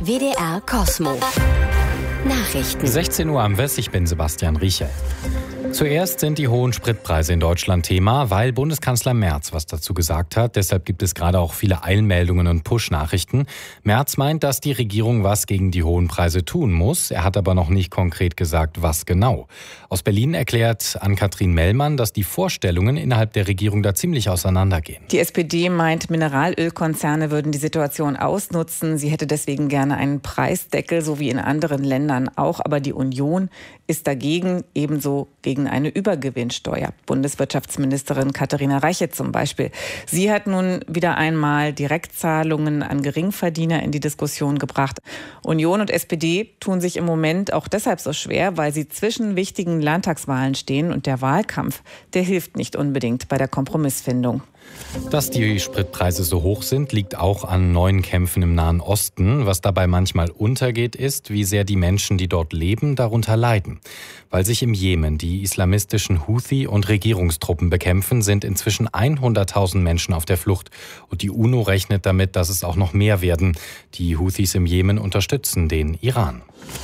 WDR Kosmo. Nachrichten. 16 Uhr am West, ich bin Sebastian Riechel. Zuerst sind die hohen Spritpreise in Deutschland Thema, weil Bundeskanzler Merz was dazu gesagt hat. Deshalb gibt es gerade auch viele Eilmeldungen und Push-Nachrichten. Merz meint, dass die Regierung was gegen die hohen Preise tun muss. Er hat aber noch nicht konkret gesagt, was genau. Aus Berlin erklärt Ann-Kathrin Mellmann, dass die Vorstellungen innerhalb der Regierung da ziemlich auseinandergehen. Die SPD meint, Mineralölkonzerne würden die Situation ausnutzen. Sie hätte deswegen gerne einen Preisdeckel, so wie in anderen Ländern auch. Aber die Union ist dagegen, ebenso gegen eine Übergewinnsteuer. Bundeswirtschaftsministerin Katharina Reiche zum Beispiel. Sie hat nun wieder einmal Direktzahlungen an Geringverdiener in die Diskussion gebracht. Union und SPD tun sich im Moment auch deshalb so schwer, weil sie zwischen wichtigen Landtagswahlen stehen und der Wahlkampf, der hilft nicht unbedingt bei der Kompromissfindung. Dass die Spritpreise so hoch sind, liegt auch an neuen Kämpfen im Nahen Osten. Was dabei manchmal untergeht, ist, wie sehr die Menschen, die dort leben, darunter leiden. Weil sich im Jemen die islamistischen Houthi und Regierungstruppen bekämpfen, sind inzwischen 100.000 Menschen auf der Flucht. Und die UNO rechnet damit, dass es auch noch mehr werden. Die Houthis im Jemen unterstützen den Iran.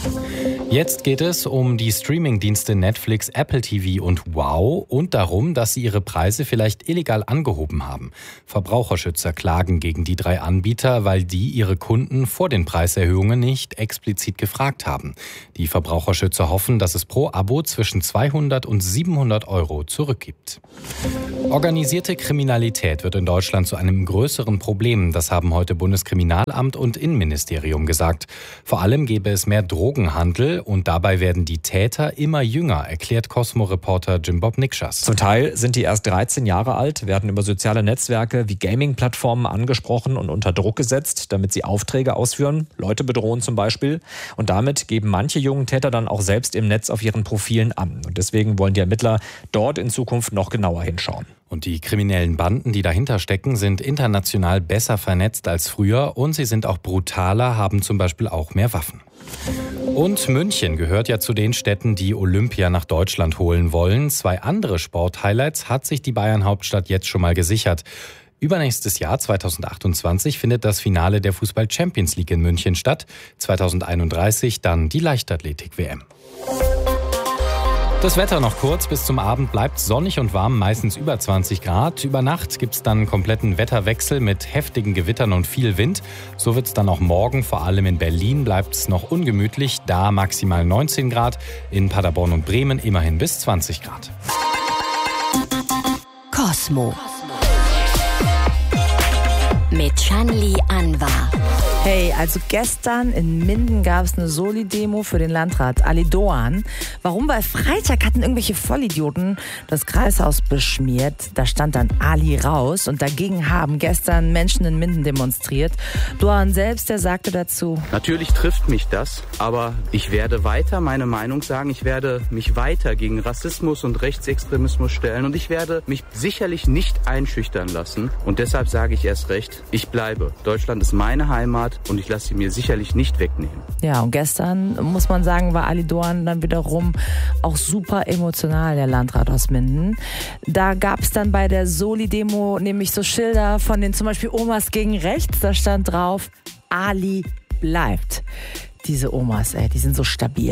Jetzt geht es um die Streamingdienste Netflix, Apple TV und Wow und darum, dass sie ihre Preise vielleicht illegal angehoben haben. Verbraucherschützer klagen gegen die 3 Anbieter, weil die ihre Kunden vor den Preiserhöhungen nicht explizit gefragt haben. Die Verbraucherschützer hoffen, dass es pro Abo zwischen 200 und 700 Euro zurückgibt. Organisierte Kriminalität wird in Deutschland zu einem größeren Problem. Das haben heute Bundeskriminalamt und Innenministerium gesagt. Vor allem gäbe es mehr Drogenhandel und dabei werden die Täter immer jünger, erklärt Cosmo-Reporter Jim Bob Nikschas. Zum Teil sind die erst 13 Jahre alt, werden über soziale Netzwerke wie Gaming-Plattformen angesprochen und unter Druck gesetzt, damit sie Aufträge ausführen, Leute bedrohen zum Beispiel. Und damit geben manche jungen Täter dann auch selbst im Netz auf ihren Profilen an. Und deswegen wollen die Ermittler dort in Zukunft noch genauer hinschauen. Und die kriminellen Banden, die dahinter stecken, sind international besser vernetzt als früher und sie sind auch brutaler, haben zum Beispiel auch mehr Waffen. Und München gehört ja zu den Städten, die Olympia nach Deutschland holen wollen. 2 andere Sporthighlights hat sich die Bayern-Hauptstadt jetzt schon mal gesichert. Übernächstes Jahr, 2028, findet das Finale der Fußball-Champions League in München statt. 2031 dann die Leichtathletik-WM. Das Wetter noch kurz. Bis zum Abend bleibt sonnig und warm, meistens über 20 Grad. Über Nacht gibt es dann einen kompletten Wetterwechsel mit heftigen Gewittern und viel Wind. So wird es dann auch morgen. Vor allem in Berlin bleibt es noch ungemütlich. Da maximal 19 Grad. In Paderborn und Bremen immerhin bis 20 Grad. Kosmo. Mit Shanli Anwar. Hey, also gestern in Minden gab es eine Soli-Demo für den Landrat Ali Doğan. Warum? Weil Freitag hatten irgendwelche Vollidioten das Kreishaus beschmiert. Da stand dann Ali raus und dagegen haben gestern Menschen in Minden demonstriert. Doğan selbst, der sagte dazu: Natürlich trifft mich das, aber ich werde weiter meine Meinung sagen. Ich werde mich weiter gegen Rassismus und Rechtsextremismus stellen und ich werde mich sicherlich nicht einschüchtern lassen. Und deshalb sage ich erst recht, ich bleibe. Deutschland ist meine Heimat. Und ich lasse sie mir sicherlich nicht wegnehmen. Ja, und gestern, muss man sagen, war Ali Doğan dann wiederum auch super emotional, der Landrat aus Minden. Da gab es dann bei der Soli-Demo nämlich so Schilder von den zum Beispiel Omas gegen Rechts. Da stand drauf: Ali bleibt. Diese Omas, die sind so stabil.